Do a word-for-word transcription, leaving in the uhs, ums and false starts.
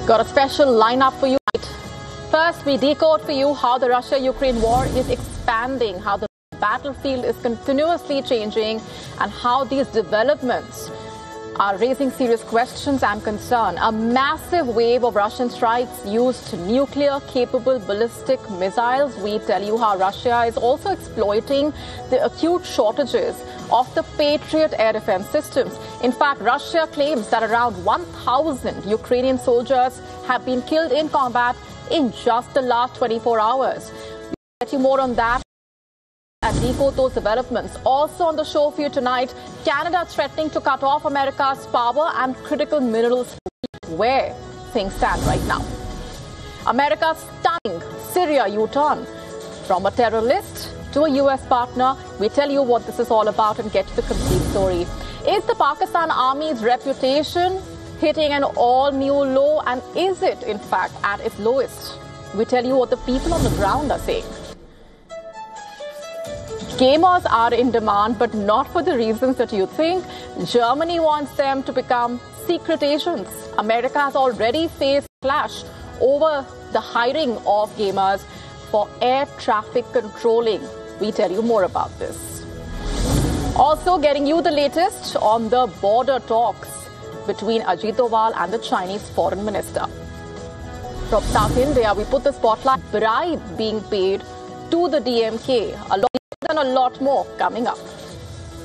Got a special lineup for you. First, we decode for you how the Russia-Ukraine war is expanding, how the battlefield is continuously changing, and how these developments are raising serious questions and concern. A massive wave of Russian strikes used nuclear-capable ballistic missiles. We tell you how Russia is also exploiting the acute shortages of the Patriot air defense systems. In fact, Russia claims that around one thousand Ukrainian soldiers have been killed in combat in just the last twenty-four hours. We'll get you more on that and decode those developments. Also on the show for you tonight, Canada threatening to cut off America's power and critical minerals, where things stand right now. America's stunning Syria U-turn from a terror list to a U S partner. We tell you what this is all about and get to the complete story. Is the Pakistan Army's reputation hitting an all-new low, and is it, in fact, at its lowest? We tell you what the people on the ground are saying. Gamers are in demand, but not for the reasons that you think. Germany wants them to become secret agents. America has already faced clash over the hiring of gamers for air traffic controlling. We tell you more about this. Also getting you the latest on the border talks between Ajit Doval and the Chinese foreign minister. From South India, we put the spotlight bribe being paid to the D M K. A lot and a lot more coming up.